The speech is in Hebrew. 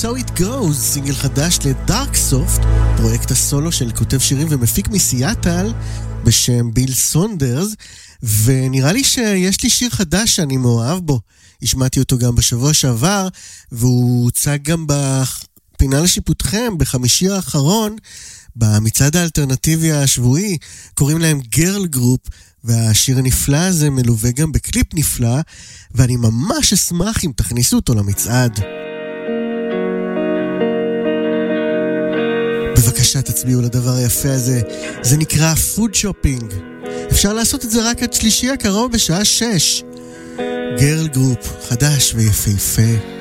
So It Goes, סינגל חדש לדארק סופט, פרויקט הסולו של כותב שירים ומפיק מסיאטל בשם ביל סונדרס, ונראה לי שיש לי שיר חדש שאני מאוהב בו. השמעתי אותו גם בשבוע שעבר, והוא הוצג גם בפינה לשיפוטכם בחמישי האחרון, במצעד האלטרנטיבי השבועי. קוראים להם גרל גרופ, והשיר הנפלא הזה מלווה גם בקליפ נפלא, ואני ממש אשמח אם תכניסו אותו למצעד. בבקשה תצביעו לדבר היפה הזה, זה נקרא פוד שופינג. אפשר לעשות את זה רק עד שלישי הקרוב בשעה 6. גרל גרופ, חדש ויפהפה.